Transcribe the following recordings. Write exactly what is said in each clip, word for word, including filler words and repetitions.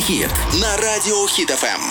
Вездехит на радио Хит эф эм.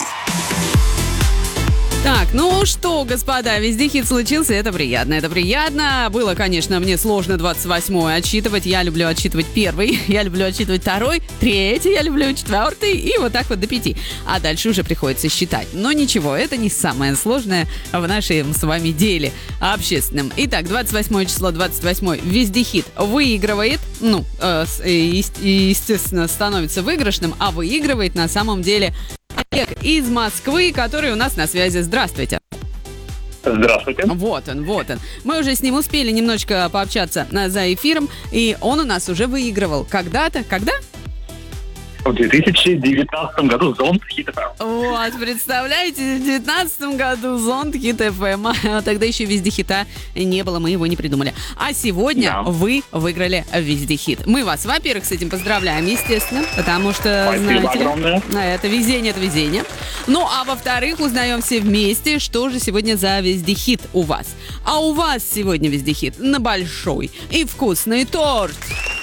Так, ну что, господа, вездехит случился, это приятно, это приятно. Было, конечно, мне сложно двадцать восьмое отсчитывать, я люблю отсчитывать первый, я люблю отсчитывать второй, третий, я люблю четвертый, и вот так вот до пяти. А дальше уже приходится считать. Но ничего, это не самое сложное в нашем с вами деле общественном. Итак, двадцать восьмое число, двадцать восьмое, вездехит выигрывает, ну, э, естественно, становится выигрышным, а выигрывает на самом деле Олег из Москвы, который у нас на связи. Здравствуйте. Здравствуйте. Вот он, вот он. Мы уже с ним успели немножечко пообщаться за эфиром, и он у нас уже выигрывал когда-то. Когда? В две тысячи девятнадцатом году зонд Хит эф эм. Вот, представляете, в две тысячи девятнадцатом году зонд Хит эф эм. А тогда еще вездехита не было, мы его не придумали. А сегодня да. вы выиграли вездехит. Мы вас, во-первых, с этим поздравляем, естественно, потому что, Спасибо знаете, огромное. Это везение, это везение. Ну, а во-вторых, узнаем все вместе, что же сегодня за вездехит у вас. А у вас сегодня вездехит на большой и вкусный торт.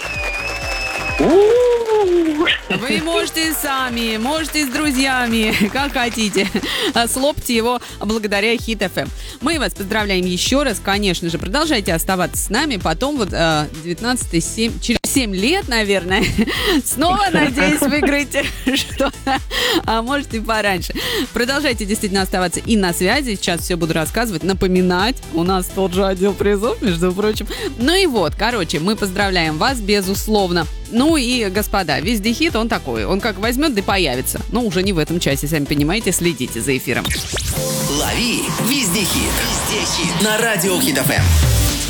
Вы можете сами, можете с друзьями, как хотите, слопать его благодаря Хит эф эм. Мы вас поздравляем еще раз, конечно же, продолжайте оставаться с нами, потом вот девятнадцатый, семь, через семь лет, наверное, снова, надеюсь, выиграете что-то, а может и пораньше. Продолжайте действительно оставаться и на связи, сейчас все буду рассказывать, напоминать, у нас тот же отдел призов, между прочим. Ну и вот, короче, мы поздравляем вас, безусловно. Ну и, господа, вездехит, он такой, он как возьмет, да и появится. Но уже не в этом часе, сами понимаете, следите за эфиром. Лови вездехит. Вездехит на радио Хит эф эм.